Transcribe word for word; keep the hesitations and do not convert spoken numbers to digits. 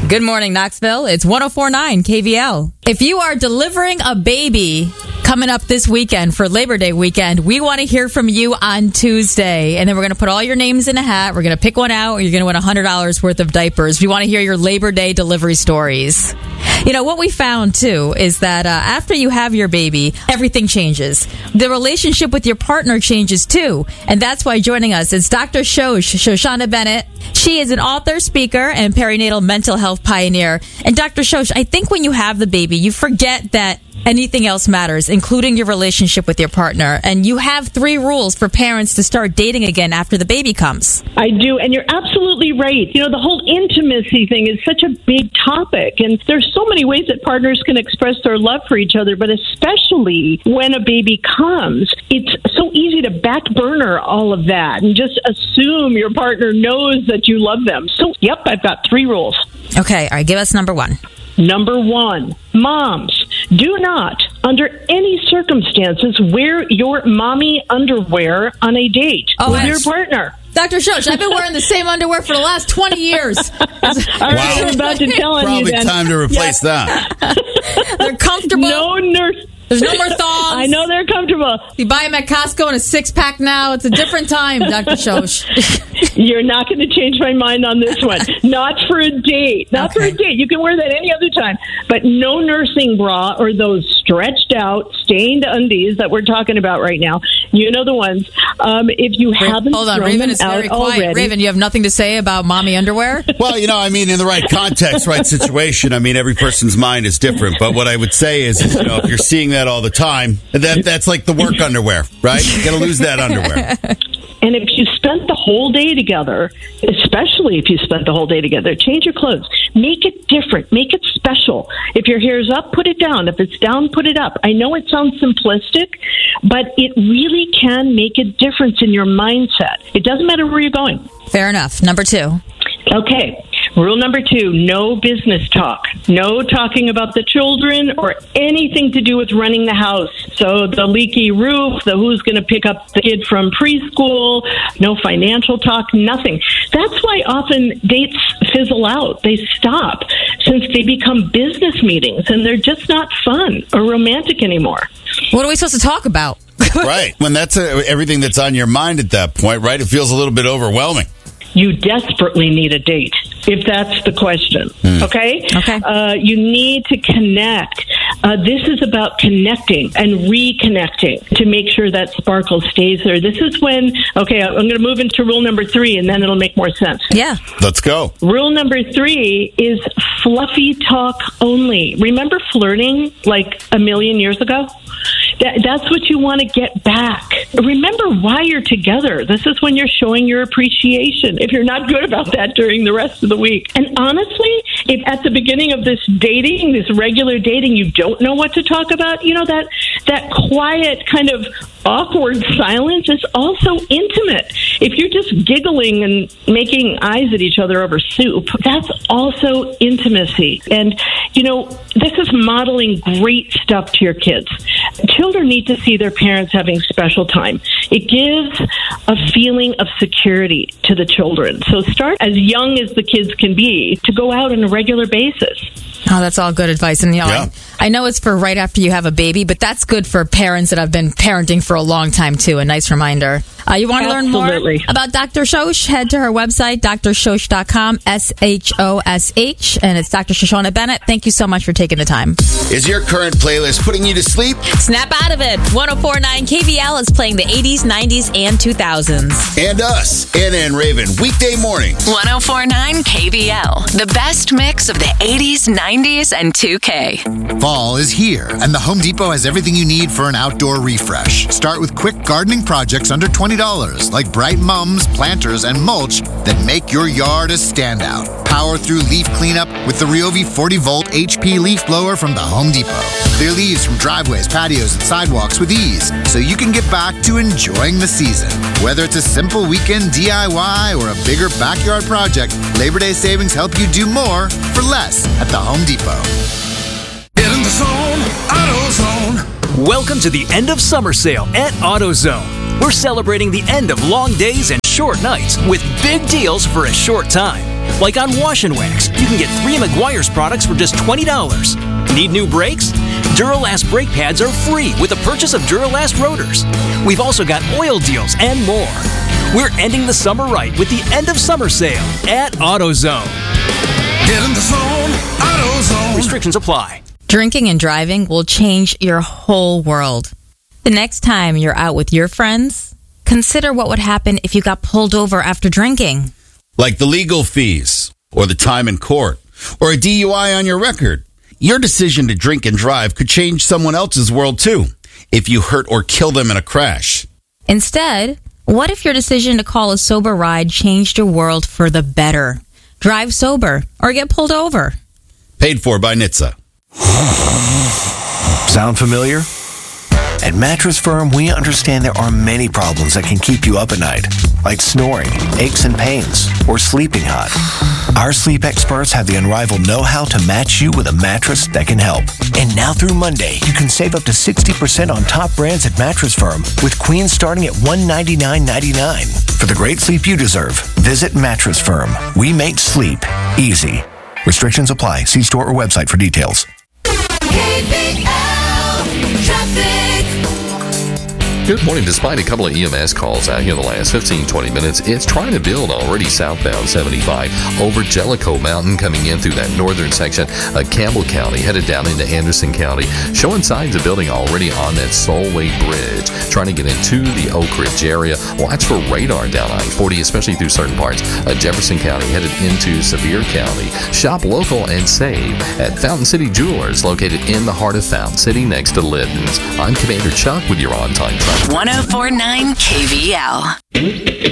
Good morning, Knoxville. It's one oh four point nine K V L. If you are delivering a baby coming up this weekend for Labor Day weekend, we want to hear from you on Tuesday. And then we're going to put all your names in a hat. We're going to pick one out, and you're going to win one hundred dollars worth of diapers. We want to hear your Labor Day delivery stories. You know, what we found, too, is that uh, after you have your baby, everything changes. The relationship with your partner changes, too. And that's why joining us is Doctor Shosh, Shoshana Bennett. She is an author, speaker, and perinatal mental health pioneer. And Doctor Shosh, I think when you have the baby, you forget that anything else matters, including your relationship with your partner. And you have three rules for parents to start dating again after the baby comes. I do, and you're absolutely right. You know, the whole intimacy thing is such a big topic, and there's so many ways that partners can express their love for each other, but especially when a baby comes, it's so easy to back burner all of that and just assume your partner knows that you love them. So, yep, I've got three rules. Okay, all right, give us number one. Number one, moms, do not, under any circumstances, wear your mommy underwear on a date Oh, with yes. your partner. Doctor Shosh, I've been wearing the same underwear for the last twenty years. All right, I'm about to tell on you Probably then. time to replace Yeah. that. They're comfortable. No nurse. There's no more thongs. I know they're comfortable. You buy them at Costco in a six-pack now. It's a different time, Doctor Shosh. You're not going to change my mind on this one. Not for a date. Not Okay. for a date. You can wear that any other time. But no nursing bra or those stretched out, stained undies that we're talking about right now. You know the ones. Um, if you haven't Hold on, thrown Raven them is out very quiet. already, Raven, you have nothing to say about mommy underwear? Well, you know, I mean, in the right context, right situation, I mean, every person's mind is different. But what I would say is, is you know, if you're seeing that all the time, that that's like the work underwear, right? You got to lose that underwear. And if you spent the whole day together, especially if you spent the whole day together, change your clothes. Make it different. Make it special. If your hair's up, put it down. If it's down, put it up. I know it sounds simplistic, but it really can make a difference in your mindset. It doesn't matter where you're going. Fair enough. Number two. Okay. Rule number two, no business talk. No talking about the children or anything to do with running the house. So the leaky roof, the who's going to pick up the kid from preschool, no financial talk, nothing. That's why often dates fizzle out. They stop since they become business meetings and they're just not fun or romantic anymore. What are we supposed to talk about? Right. When that's uh, everything that's on your mind at that point, right? It feels a little bit overwhelming. You desperately need a date, if that's the question. Mm. Okay? Okay. Uh, you need to connect. Uh, this is about connecting and reconnecting to make sure that sparkle stays there. This is when, okay, I'm going to move into rule number three, and then it'll make more sense. Yeah. Let's go. Rule number three is fluffy talk only. Remember flirting like a million years ago? That, that's what you want to get back. Remember why you're together. This is when you're showing your appreciation. If you're not good about that during the rest of the week. And honestly, if at the beginning of this dating, this regular dating, you don't know what to talk about, you know, that that quiet kind of awkward silence is also intimate. If you're just giggling and making eyes at each other over soup, that's also intimacy. And, you know, this is modeling great stuff to your kids. Children need to see their parents having special time. It gives a feeling of security to the children. So start as young as the kids can be to go out on a regular basis. Oh, that's all good advice. And, you know, Yeah. I, I know it's for right after you have a baby, but that's good for parents that have been parenting for a long time, too. A nice reminder. Uh, you want to learn more Absolutely. about Doctor Shosh? Head to her website, D R shosh dot com, S H O S H. And it's Doctor Shoshana Bennett. Thank you so much for taking the time. Is your current playlist putting you to sleep? Snap out of it. one oh four point nine K V L is playing the eighties, nineties, and two thousands. And us, Anna and Raven, weekday mornings. one oh four point nine K V L, the best mix of the eighties, nineties, and two K. Fall is here, and the Home Depot has everything you need for an outdoor refresh. Start with quick gardening projects under twenty dollars, like bright mums, planters, and mulch that make your yard a standout. Power through leaf cleanup with the Ryobi forty volt H P leaf blower from the Home Depot. Clear leaves from driveways, patios, and sidewalks with ease, so you can get back to enjoying the season. Whether it's a simple weekend D I Y or a bigger backyard project, Labor Day savings help you do more for less at the Home Depot. Get in the zone, AutoZone. Welcome to the end of summer sale at AutoZone. We're celebrating the end of long days and short nights with big deals for a short time. Like on Wash and Wax, you can get three Meguiar's products for just twenty dollars. Need new brakes? Duralast brake pads are free with the purchase of Duralast rotors. We've also got oil deals and more. We're ending the summer right with the end of summer sale at AutoZone. Get in the zone, AutoZone. Restrictions apply. Drinking and driving will change your whole world. The next time you're out with your friends, consider what would happen if you got pulled over after drinking. Like the legal fees, or the time in court, or a D U I on your record. Your decision to drink and drive could change someone else's world too, if you hurt or kill them in a crash. Instead, what if your decision to call a sober ride changed your world for the better? Drive sober or get pulled over. Paid for by N H T S A. Sound familiar? At Mattress Firm, we understand there are many problems that can keep you up at night, like snoring, aches and pains, or sleeping hot. Our sleep experts have the unrivaled know-how to match you with a mattress that can help. And now through Monday, you can save up to sixty percent on top brands at Mattress Firm, with Queen starting at one hundred ninety-nine ninety-nine. For the great sleep you deserve, visit Mattress Firm. We make sleep easy. Restrictions apply. See store or website for details. K B L Traffic. Good morning. Despite a couple of E M S calls out here in the last fifteen, twenty minutes, it's trying to build already southbound seventy-five over Jellicoe Mountain, coming in through that northern section of Campbell County, headed down into Anderson County, showing signs of building already on that Solway Bridge, trying to get into the Oak Ridge area. Watch for radar down I forty, especially through certain parts of Jefferson County, headed into Sevier County. Shop local and save at Fountain City Jewelers, located in the heart of Fountain City next to Litton's. I'm Commander Chuck with your on-time traffic. one oh four point nine K V L.